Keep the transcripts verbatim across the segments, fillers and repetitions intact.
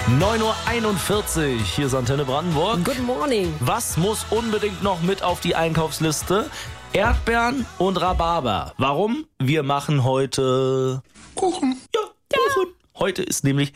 neun Uhr einundvierzig, hier ist Antenne Brandenburg. Good morning. Was muss unbedingt noch mit auf die Einkaufsliste? Erdbeeren und Rhabarber. Warum? Wir machen heute Kuchen. Ja, Kuchen. Ja. Heute ist nämlich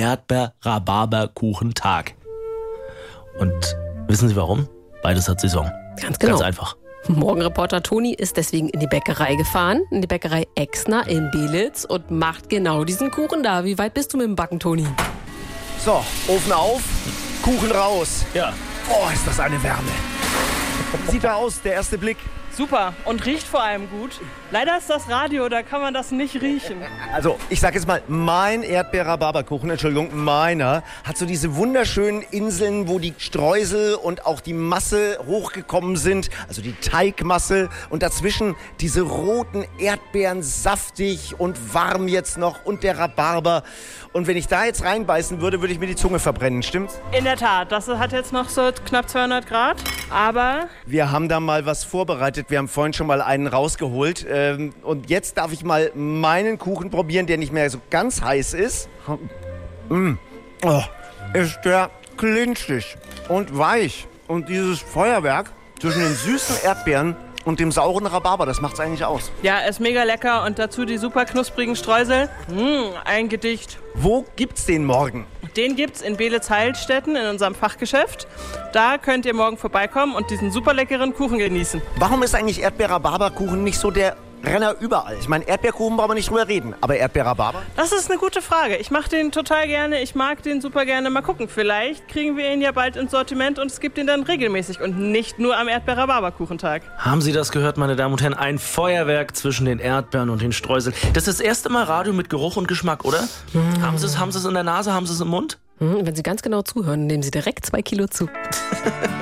Erdbeer-Rhabarber-Kuchentag. Und wissen Sie warum? Beides hat Saison. Ganz genau. Ganz einfach. Morgenreporter Toni ist deswegen in die Bäckerei gefahren, in die Bäckerei Exner in Belitz und macht genau diesen Kuchen da. Wie weit bist du mit dem Backen, Toni? So, Ofen auf, Kuchen raus. Ja. Oh, ist das eine Wärme. Wie sieht er aus, der erste Blick? Super und riecht vor allem gut. Leider ist das Radio, da kann man das nicht riechen. Also, ich sag jetzt mal, mein Erdbeer-Rhabarber-Kuchen, Entschuldigung, meiner, hat so diese wunderschönen Inseln, wo die Streusel und auch die Masse hochgekommen sind, also die Teigmasse und dazwischen diese roten Erdbeeren, saftig und warm jetzt noch und der Rhabarber. Und wenn ich da jetzt reinbeißen würde, würde ich mir die Zunge verbrennen, stimmt's? In der Tat, das hat jetzt noch so knapp zweihundert Grad, aber... Wir haben da mal was vorbereitet, wir haben vorhin schon mal einen rausgeholt. Und jetzt darf ich mal meinen Kuchen probieren, der nicht mehr so ganz heiß ist. Mmh. Oh, ist der clinchig und weich. Und dieses Feuerwerk zwischen den süßen Erdbeeren und dem sauren Rhabarber, das macht's eigentlich aus. Ja, ist mega lecker und dazu die super knusprigen Streusel. Mmh, ein Gedicht. Wo gibt's den morgen? Den gibt's in Belitz-Heilstätten in unserem Fachgeschäft. Da könnt ihr morgen vorbeikommen und diesen super leckeren Kuchen genießen. Warum ist eigentlich Erdbeer-Rhabarber-Kuchen nicht so der Renner überall? Ich meine, Erdbeerkuchen brauchen wir nicht drüber reden, aber Erdbeer-Rhabarber? Das ist eine gute Frage. Ich mache den total gerne, ich mag den super gerne. Mal gucken, vielleicht kriegen wir ihn ja bald ins Sortiment und es gibt ihn dann regelmäßig und nicht nur am Erdbeer-Rhabarber-Kuchentag. Haben Sie das gehört, meine Damen und Herren? Ein Feuerwerk zwischen den Erdbeeren und den Streuseln. Das ist das erste Mal Radio mit Geruch und Geschmack, oder? Mm. Haben Sie es haben Sie es in der Nase, haben Sie es im Mund? Wenn Sie ganz genau zuhören, nehmen Sie direkt zwei Kilo zu.